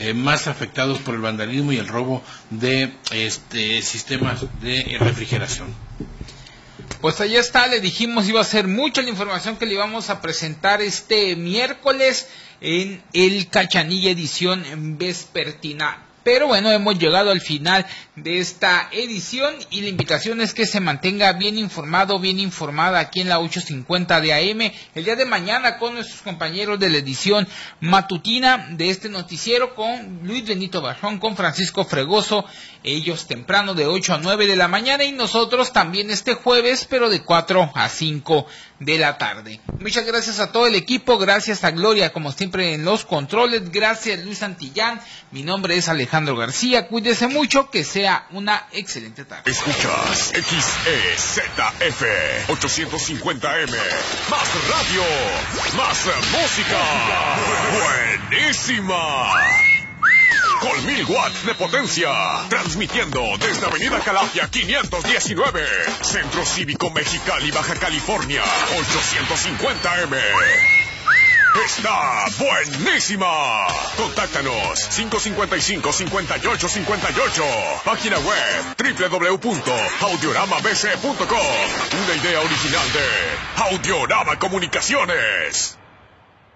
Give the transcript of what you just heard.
más afectados por el vandalismo y el robo de sistemas de refrigeración. Pues ahí está, le dijimos iba a ser mucha la información que le íbamos a presentar este miércoles en el Cachanilla edición vespertina. Pero bueno, hemos llegado al final de esta edición y la invitación es que se mantenga bien informado, bien informada aquí en la 850 de AM. El día de mañana con nuestros compañeros de la edición matutina de este noticiero con Luis Benito Bajón, con Francisco Fregoso, ellos temprano de 8 a 9 de la mañana y nosotros también este jueves, pero de 4 a 5 de la tarde. Muchas gracias a todo el equipo, gracias a Gloria como siempre en los controles, gracias Luis Santillán, mi nombre es Alejandro García, cuídese mucho, que sea una excelente tarde. Escuchas XEZF 850M, más radio, más música, buenísima. Con 1000 watts de potencia, transmitiendo desde Avenida Calafia 519, Centro Cívico Mexicali, Baja California, 850M. ¡Está buenísima! Contáctanos 555-5858. Página web www.audioramabc.com. Una idea original de Audiorama Comunicaciones.